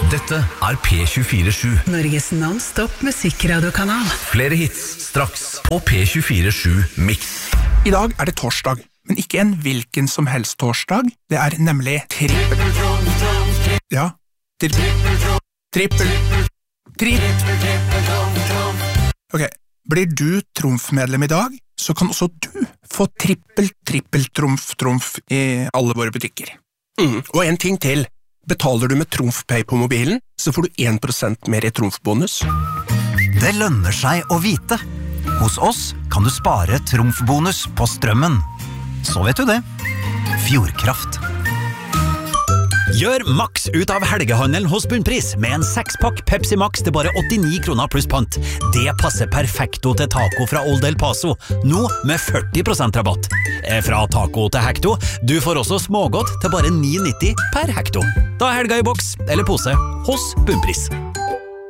Dette P24-7. Norges non-stop musikkradiokanal. Flere hits straks på P24-7 Mix. I dag det torsdag, men ikke en hvilken som helst torsdag. Det nemlig trippel. Ja, trippel. Ok, blir du trumfmedlem i dag, så kan også du få trippel-trumf i alle våre butikker. Og en ting til. Betaler du med TrumfPay på mobilen, så får du 1% mer i trumfbonus. Det lønner seg å vite. Hos oss kan du spare trumfbonus på strømmen. Så vet du det. Fjordkraft. Gjør maks ut av helgehandelen hos Bunnpris med en 6-pakk Pepsi Max til bare 89 kroner pluss pant. Det passer perfekto til taco fra Old El Paso, nå med 40% rabatt. Fra taco til hekto, du får også smågodt til bare 9,90 per hekto. Da helga i boks eller pose hos Bunnpris.